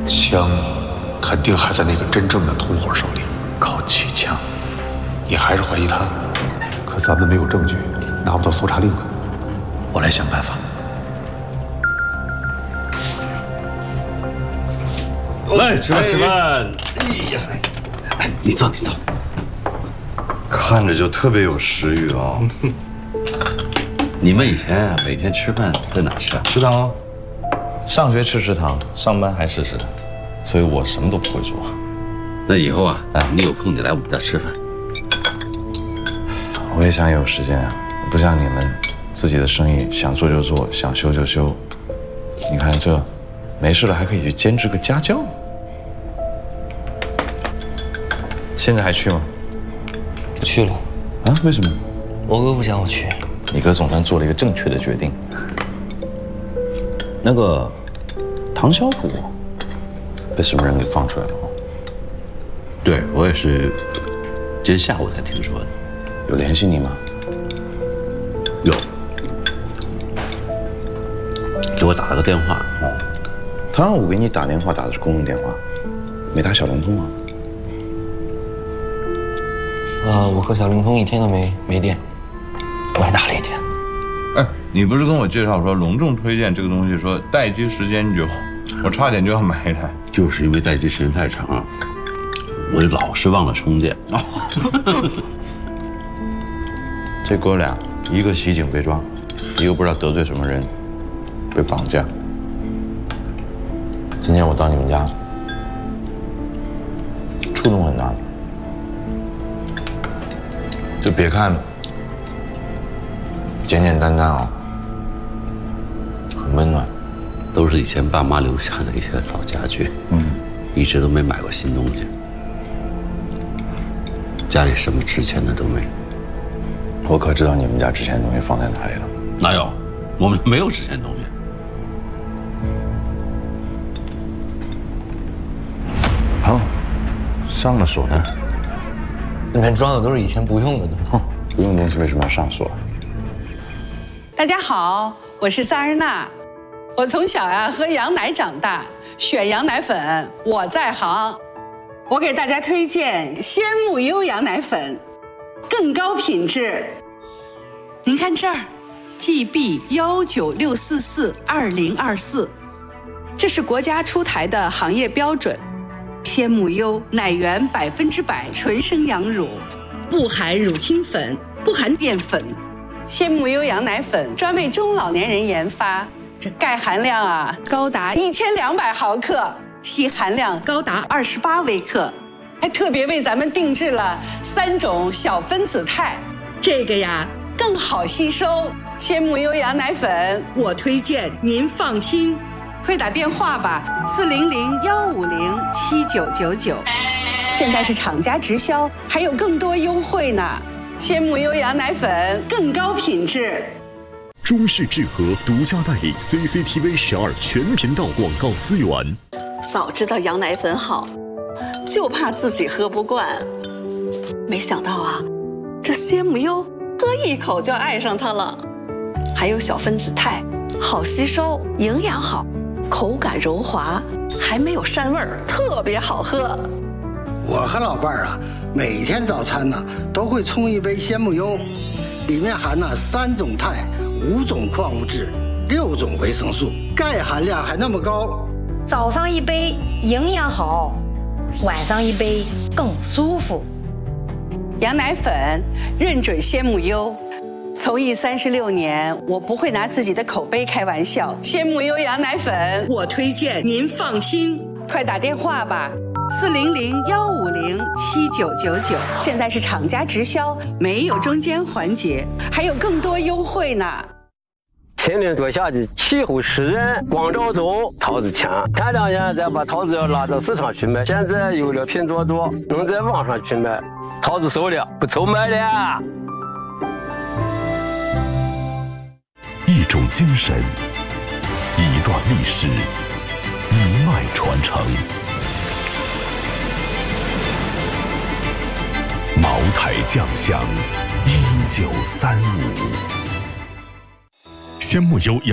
枪肯定还在那个真正的同伙手里。 靠取枪， 你还是怀疑他？可咱们没有证据，拿不到搜查令啊。 我来想办法。 来，吃饭吃饭。 哎呀，哎，你坐。 看着就特别有食欲啊！你们以前每天吃饭在哪吃啊？食堂啊。 上学吃食堂，上班还吃食堂，所以我什么都不会做。 那以后啊，你有空得来我们家吃饭。 我也想有时间啊，不像你们，自己的生意想做就做，想休就休。你看这，没事了还可以去兼职个家教。现在还去吗？ 不去了。 啊？为什么？ 我哥不想我去。 你哥总算做了一个正确的决定。那个唐小虎被什么人给放出来了？ 对，我也是今天下午才听说的。 有联系你吗？ 有，给我打了个电话。 哦，唐小虎给你打电话打的是公用电话，没打小灵通吗？ 我和小灵通一天都没电，我还打了一天。 哎，你不是跟我介绍说隆重推荐这个东西，说待机时间久，我差点就要买一台。 就是因为待机时间太长，我就老是忘了充电。 这哥俩，一个袭警被抓，一个不知道得罪什么人，被绑架。今天我到你们家，触动很大。就别看简简单单啊，很温暖。 都是以前爸妈留下的一些老家具，一直都没买过新东西，家里什么值钱的都没有。 我可知道你们家值钱的东西放在哪里了。 哪有？我们没有值钱的东西。 好，上了锁呢。 里面装的都是以前不用的东西。 不用东西为什么要上锁？ 大家好，我是萨日娜。我从小喝羊奶长大，选羊奶粉我在行。我给大家推荐鲜木优羊奶粉，更高品质。您看这儿 ，GB196442024，这是国家出台的行业标准。鲜木优奶源100%纯生羊乳，不含乳清粉，不含淀粉。鲜木优羊奶粉专为中老年人研发，这钙含量高达1200毫克，硒含量高达28微克，还特别为咱们定制了3种小分子肽，这个更好吸收。鲜木优羊奶粉我推荐，您放心。快打电话吧，400-150-7999，现在是厂家直销，还有更多优惠呢。鲜木优羊奶粉更高品质。 中式智和独家代理 CCTV12全频道广告资源。 早知道羊奶粉好，就怕自己喝不惯。没想到这鲜木优喝一口就爱上它了。还有小分子肽，好吸收，营养好，口感柔滑，还没有膻味儿，特别好喝。 我和老伴儿每天早餐都会冲一杯鲜木优，里面含3种肽、5种矿物质、6种维生素，钙含量还那么高。 早上一杯营养好，晚上一杯更舒服。 羊奶粉认准鲜木优。从艺36年，我不会拿自己的口碑开玩笑。鲜木优羊奶粉我推荐，您放心。快打电话吧，400-150-7999，现在是厂家直销，没有中间环节，还有更多优惠呢。 前面多下的气候湿润，光照中桃子强。前2年再把桃子要拉到市场去卖，现在有了拼多多，能在网上去卖，桃子收了，不愁卖了。 一种精神，一段历史，一脉传承。茅台酱香，1935。鲜木优